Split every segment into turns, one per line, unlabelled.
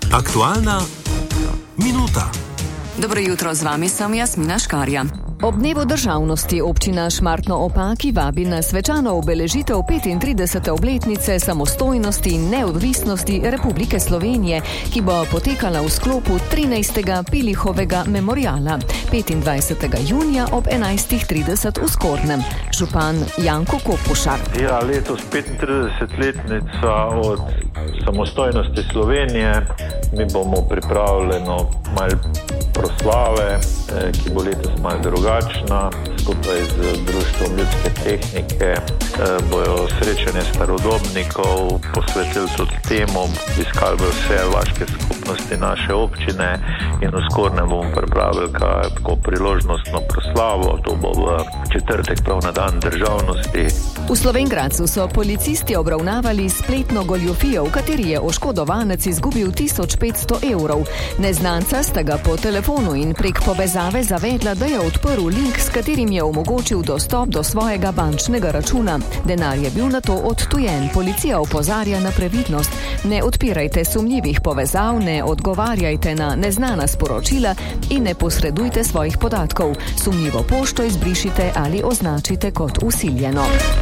Aktualna minuta.
Dobro jutro, z vami sem Jasmina Škarja.
Ob dnevu državnosti občina Šmartno ob Paki vabi na svečano obeležitev 35. obletnice samostojnosti in neodvisnosti Republike Slovenije, ki bo potekala v sklopu 13. Pilihovega memoriala 25. junija ob 11.30 v Skornem. Župan Janko Kopušar.
Ja, letos 35-letnica od samostojnosti Slovenije. Mi bomo pripravljeno malo proslave, ki bo letos malo drugačna. Skupaj z Društvom ljudske tehnike bojo srečanje starodobnikov posvetili tudi temu, iskali bojo vse vaške skupnosti naše občine in v Skornem bomo pripravili tako priložnostno proslavo. To bo v četrtek prav na dan državnosti.
V Slovenj Gradcu so policisti obravnavali spletno goljufijo, v kateri je oškodovanec izgubil 1500 evrov. Neznanca sta ga po telefonu in prek povezave zavedla, da je odprl link, s katerim je omogočil dostop do svojega bančnega računa. Denar je bil nato odtujen. Policija opozarja na previdnost. Ne odpirajte sumljivih povezav, ne odgovarjajte na neznana sporočila in ne posredujte svojih podatkov. Sumljivo pošto izbrišite ali označite kot vsiljeno.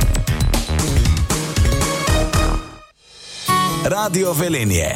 Radio Velenje.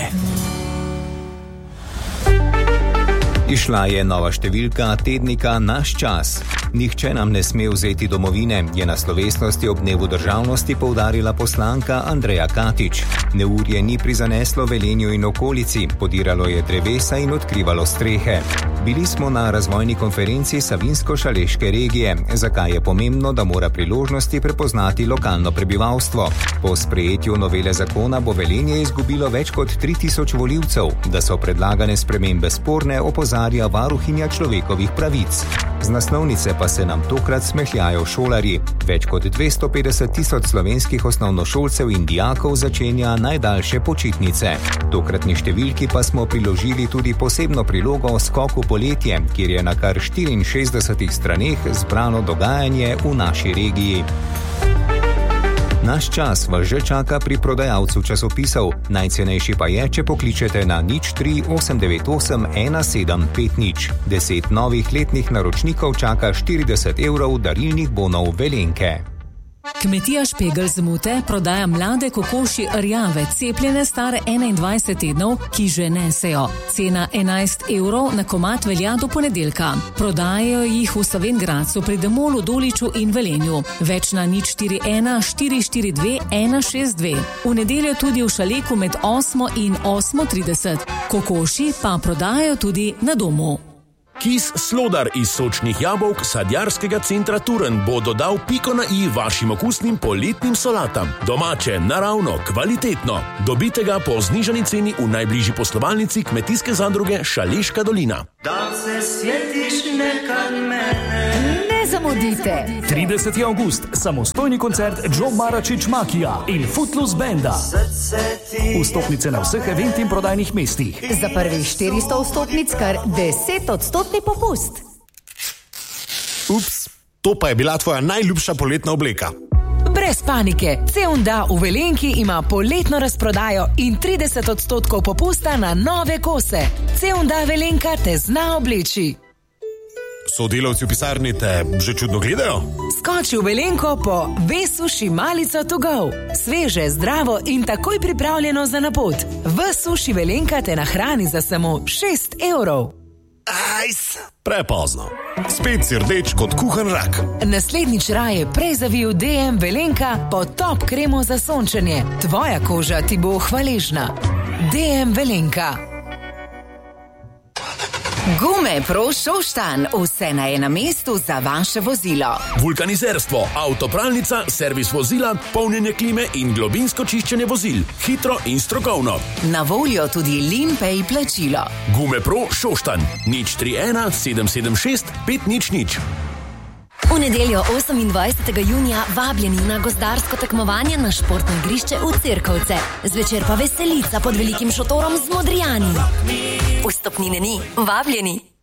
Išla je nova številka tednika Naš čas. Nihče nam ne sme vzeti domovine, je na slovesnosti ob dnevu državnosti poudarila poslanka Andreja Katič. Neurje ni prizaneslo Velenju in okolici, podiralo je drevesa in odkrivalo strehe. Bili smo na razvojni konferenci Savinjsko-Šaleške regije, zakaj je pomembno, da mora priložnosti prepoznati lokalno prebivalstvo. Po sprejetju novele zakona bo Velenje izgubilo več kot 3000 volivcev, da so predlagane spremembe sporne, opozarja varuhinja človekovih pravic. Z naslovnice pa se nam tokrat smehljajo šolarji. Več kot 250 000 slovenskih osnovnošolcev in dijakov začenja najdaljše počitnice. Tokratni številki pa smo priložili tudi posebno prilogo o skoku poletje, kjer je na kar 64 straneh zbrano dogajanje v naši regiji. Naš čas vas že čaka pri prodajalcu časopisov. Najcenejši pa je, če pokličete na 03 898 1750. 10 novih letnih naročnikov čaka 40 evrov darilnih bonov Velenke.
Kmetija Špegel z Mute prodaja mlade kokoši rjave, cepljene stare 21 tednov, ki že nesejo. Cena 11 evrov na komad velja do ponedeljka. Prodajajo jih v Slovenj Gradcu pri Demolu, Doliču in Velenju. Več na 041 442 162. V nedeljo tudi v Šaleku med 8 in 8:30. Kokoši pa prodajajo tudi na domu.
Kis Slodar iz sočnih jabolk sadjarskega centra Turen bo dodal piko na i vašim okusnim poletnim solatam. Domače, naravno, kvalitetno. Dobite ga po znižani ceni v najbližji poslovalnici Kmetijske zadruge Šaleška dolina.
Da se sjetiš nekad mene.
Ne zamudite!
30. avgust, samostojni koncert Joe Maračić Makija in Footloose Banda. Vstopnice na vseh event in prodajnih mestih.
Za prvih 400 vstopnic kar 10% popust.
Ups, to pa je bila tvoja najljubša poletna obleka.
Brez panike, C&A v Velenki ima poletno razprodajo in 30% popusta na nove kose. C&A Velenka te zna obleči.
Sodelavci v pisarni te že čudno gledajo?
Skoči v Velenko po V-suši malico to go. Sveže, zdravo in takoj pripravljeno za na pot. V-suši Velenka te nahrani za samo 6 evrov.
Ajs, prepozno. Spet si rdeč kot kuhan rak.
Naslednjič raje prej zavij v DM Velenka po top kremo za sončenje. Tvoja koža ti bo hvaležna. DM Velenka.
Gume Pro Šoštanj, vse na enem mestu za vaše vozilo.
Vulkanizerstvo, avtopralnica, servis vozila, polnjenje klime in globinsko čiščenje vozil. Hitro in strokovno.
Na voljo tudi Limpay plačilo.
Gume Pro Šoštanj, 031 776 500.
V nedeljo 28. junija vabljeni na gozdarsko tekmovanje na športno igrišče v Cerkovce. Zvečer pa veselica pod velikim šotorom z Modrijani. Vstopnine ni, vabljeni.